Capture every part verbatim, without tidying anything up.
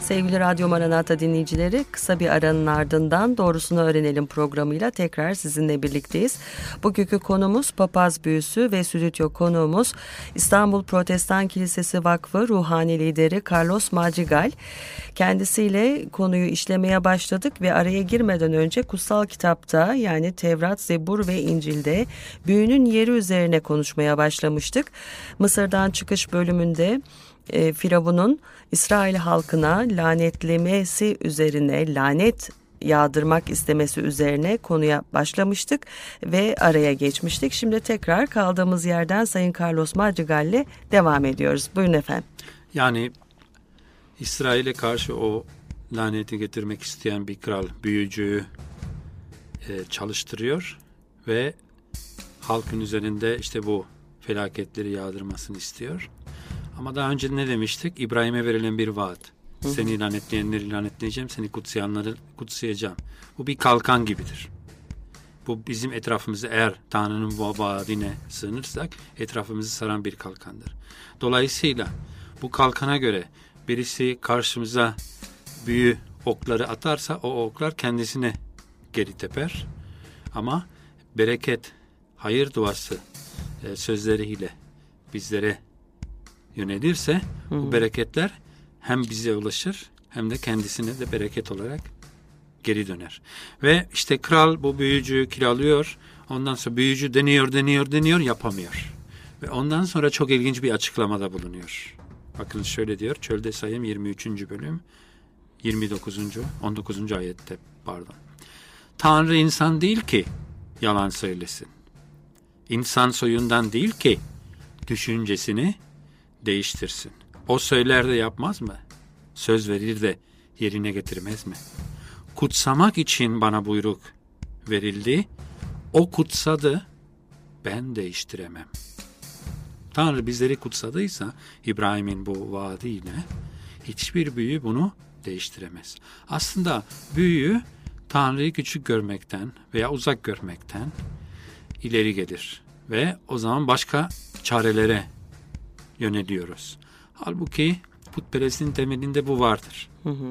Sevgili Radyo Maranatha dinleyicileri, kısa bir aranın ardından Doğrusunu Öğrenelim programıyla tekrar sizinle birlikteyiz. Bugünkü konumuz papaz büyüsü ve stüdyo konuğumuz İstanbul Protestan Kilisesi Vakfı ruhani lideri Carlos Madrigal. Kendisiyle konuyu işlemeye başladık ve araya girmeden önce kutsal kitapta, yani Tevrat, Zebur ve İncil'de büyünün yeri üzerine konuşmaya başlamıştık. Mısır'dan çıkış bölümünde e, Firavun'un İsrail halkına lanetlemesi üzerine, lanet yağdırmak istemesi üzerine konuya başlamıştık ve araya geçmiştik. Şimdi tekrar kaldığımız yerden Sayın Carlos Madrigal ile devam ediyoruz. Buyurun efendim. Yani İsrail'e karşı o laneti getirmek isteyen bir kral, büyücüyü e, çalıştırıyor ve halkın üzerinde işte bu felaketleri yağdırmasını istiyor. Ama daha önce ne demiştik? İbrahim'e verilen bir vaat. Hı hı. Seni lanetleyenleri lanetleyeceğim, seni kutsayanları kutsayacağım. Bu bir kalkan gibidir. Bu bizim etrafımızda, eğer Tanrı'nın bu vaadine sığınırsak, etrafımızı saran bir kalkandır. Dolayısıyla bu kalkana göre birisi karşımıza büyü okları atarsa, o oklar kendisine geri teper. Ama bereket, hayır duası e, sözleriyle bizlere yönelirse, hmm. bu bereketler hem bize ulaşır hem de kendisine de bereket olarak geri döner. Ve işte kral bu büyücüyü kiralıyor. Ondan sonra büyücü deniyor, deniyor, deniyor, yapamıyor. Ve ondan sonra çok ilginç bir açıklamada bulunuyor. Bakın şöyle diyor, Çölde Sayım yirmi üçüncü bölüm, yirmi dokuzuncu on dokuzuncu ayette pardon. Tanrı insan değil ki yalan söylesin. İnsan soyundan değil ki düşüncesini değiştirsin. O söyler de yapmaz mı? Söz verir de yerine getirmez mi? Kutsamak için bana buyruk verildi. O kutsadı, ben değiştiremem. Tanrı bizleri kutsadıysa İbrahim'in bu vaadiyle hiçbir büyü bunu değiştiremez. Aslında büyü Tanrı'yı küçük görmekten veya uzak görmekten ileri gelir ve o zaman başka çarelere yöneliyoruz. Halbuki putperestin temelinde bu vardır. Hı hı.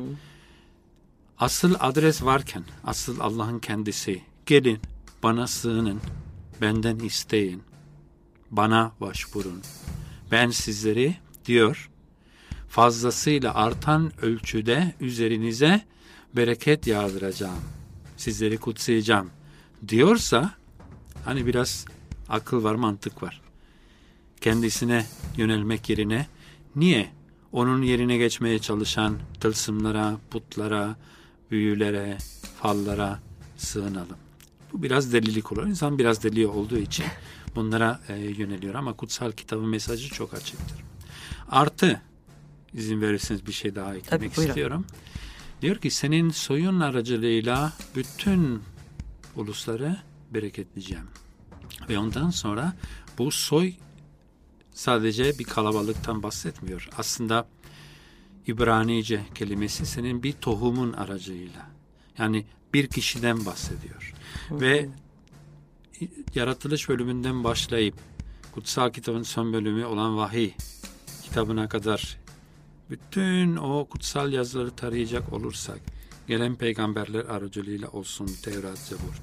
Asıl adres varken, asıl Allah'ın kendisi, gelin bana sığının, benden isteyin, bana başvurun. Ben sizleri diyor, fazlasıyla artan ölçüde üzerinize bereket yağdıracağım, sizleri kutsayacağım diyorsa, hani biraz akıl var, mantık var. Kendisine yönelmek yerine niye onun yerine geçmeye çalışan tılsımlara, putlara, büyülere, fallara sığınalım? Bu biraz delilik olur. İnsan biraz deli olduğu için bunlara e, yöneliyor ama kutsal kitabın mesajı çok açıktır. Artı, izin verirseniz bir şey daha eklemek Tabii, istiyorum. Diyor ki senin soyun aracılığıyla bütün ulusları bereketleyeceğim. Ve ondan sonra bu soy sadece bir kalabalıktan bahsetmiyor. Aslında İbranice kelimesi senin bir tohumun aracıyla. Yani bir kişiden bahsediyor. Hı hı. Ve yaratılış bölümünden başlayıp kutsal kitabın son bölümü olan vahiy kitabına kadar bütün o kutsal yazıları tarayacak olursak, gelen peygamberler aracılığıyla olsun, Tevrat, Zebur,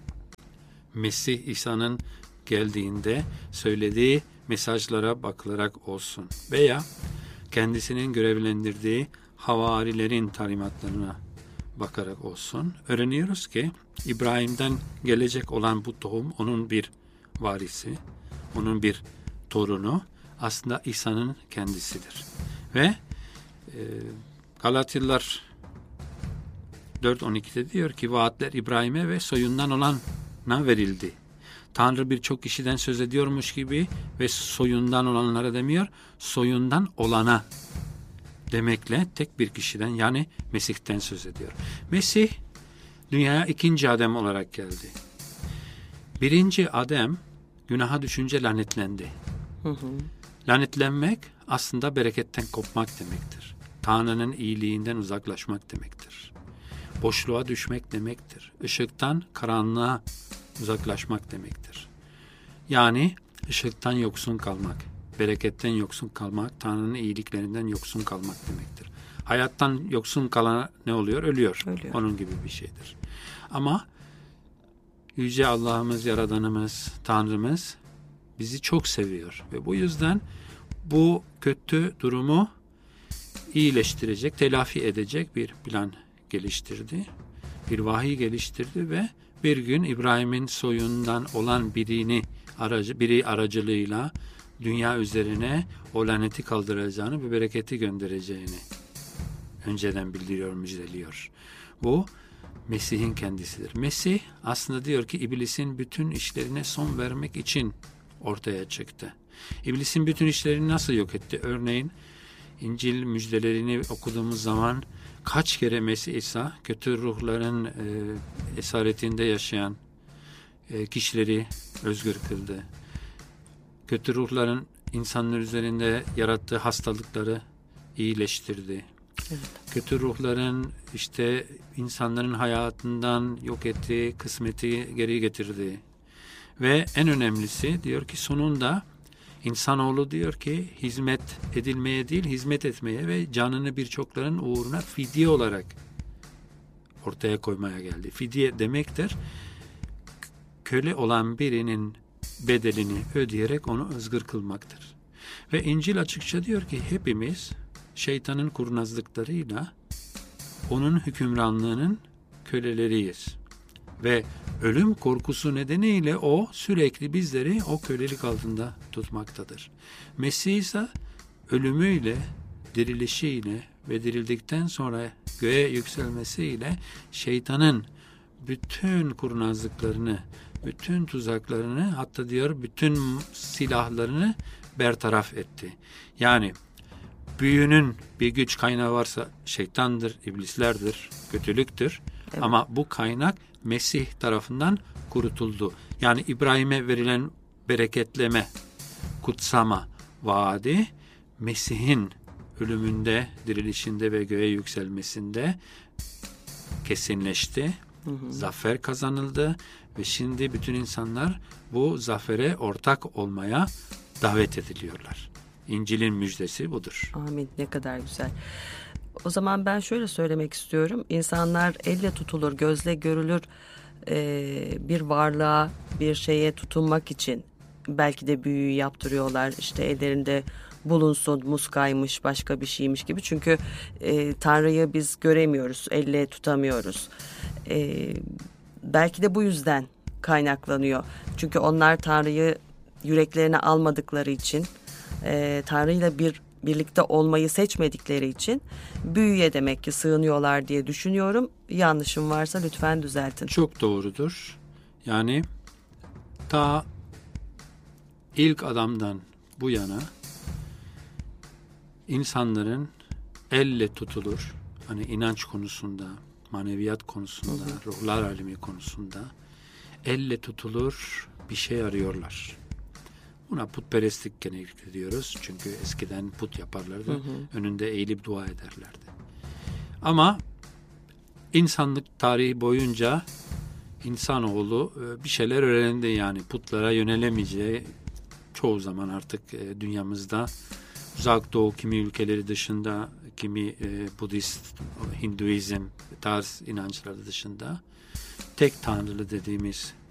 Mesih İsa'nın geldiğinde söylediği mesajlara bakılarak olsun veya kendisinin görevlendirdiği havarilerin talimatlarına bakarak olsun, öğreniyoruz ki İbrahim'den gelecek olan bu tohum onun bir varisi, onun bir torunu, aslında İsa'nın kendisidir. Ve e, Galatyalılar dört on ikide diyor ki vaatler İbrahim'e ve soyundan olana verildi. Tanrı birçok kişiden söz ediyormuş gibi ve soyundan olanlara demiyor, soyundan olana demekle tek bir kişiden, yani Mesih'ten söz ediyor. Mesih dünyaya ikinci Adem olarak geldi. Birinci Adem günaha düşünce lanetlendi. Hı hı. Lanetlenmek aslında bereketten kopmak demektir. Tanrı'nın iyiliğinden uzaklaşmak demektir. Boşluğa düşmek demektir. Işıktan karanlığa uzaklaşmak demektir. Yani ışıktan yoksun kalmak bereketten yoksun kalmak, Tanrı'nın iyiliklerinden yoksun kalmak demektir. Hayattan yoksun kalan ne oluyor? Ölüyor. Ölüyor. Onun gibi bir şeydir. Ama Yüce Allah'ımız, Yaradanımız, Tanrımız bizi çok seviyor. Ve bu yüzden bu kötü durumu iyileştirecek, telafi edecek bir plan geliştirdi. Bir vahiy geliştirdi ve bir gün İbrahim'in soyundan olan birini aracı, biri aracılığıyla dünya üzerine o laneti kaldıracağını ve bereketi göndereceğini önceden bildiriyor, müjdeliyor. Bu Mesih'in kendisidir. Mesih aslında diyor ki iblisin bütün işlerine son vermek için ortaya çıktı. İblisin bütün işlerini nasıl yok etti? Örneğin İncil müjdelerini okuduğumuz zaman kaç kere Mesih İsa kötü ruhların e, esaretinde yaşayan e, kişileri özgür kıldı. Kötü ruhların insanlar üzerinde yarattığı hastalıkları iyileştirdi. Evet. Kötü ruhların işte insanların hayatından yok ettiği kısmeti geri getirdi. Ve en önemlisi diyor ki sonunda insanoğlu diyor ki hizmet edilmeye değil hizmet etmeye ve canını birçokların uğruna fidye olarak ortaya koymaya geldi. Fidye demektir köle olan birinin bedelini ödeyerek onu özgür kılmaktır. Ve İncil açıkça diyor ki hepimiz şeytanın kurnazlıklarıyla onun hükümranlığının köleleriyiz. Ve ölüm korkusu nedeniyle o sürekli bizleri o kölelik altında tutmaktadır. Mesih ise ölümüyle, dirilişiyle ve dirildikten sonra göğe yükselmesiyle şeytanın bütün kurnazlıklarını, bütün tuzaklarını, hatta diyor bütün silahlarını bertaraf etti. Yani büyünün bir güç kaynağı varsa şeytandır, iblislerdir, kötülüktür. Evet. Ama bu kaynak Mesih tarafından kurutuldu. Yani İbrahim'e verilen bereketleme, kutsama vaadi Mesih'in ölümünde, dirilişinde ve göğe yükselmesinde kesinleşti. Hı hı. Zafer kazanıldı ve şimdi bütün insanlar bu zafere ortak olmaya davet ediliyorlar. İncil'in müjdesi budur. Amin. Ne kadar güzel. O zaman ben şöyle söylemek istiyorum. İnsanlar elle tutulur, gözle görülür e, bir varlığa, bir şeye tutunmak için belki de büyüyü yaptırıyorlar. İşte ellerinde bulunsun, muskaymış, başka bir şeymiş gibi. Çünkü e, Tanrı'yı biz göremiyoruz, elle tutamıyoruz. E, belki de bu yüzden kaynaklanıyor. Çünkü onlar Tanrı'yı yüreklerine almadıkları için, e, Tanrı'yla bir birlikte olmayı seçmedikleri için büyüye demek ki sığınıyorlar diye düşünüyorum. Yanlışım varsa lütfen düzeltin. Çok doğrudur. Yani ta ilk Adam'dan bu yana insanların elle tutulur, hani inanç konusunda, maneviyat konusunda, hı hı. ruhlar alemi konusunda elle tutulur bir şey arıyorlar. Buna putperestlik genellikle diyoruz. Çünkü eskiden put yaparlardı. Hı hı. Önünde eğilip dua ederlerdi. Ama insanlık tarihi boyunca insanoğlu bir şeyler öğrendi. Yani putlara yönelemeyeceği çoğu zaman artık dünyamızda Uzak Doğu kimi ülkeleri dışında, kimi Budist, Hinduizm tarz inançları dışında tek tanrılı dediğimiz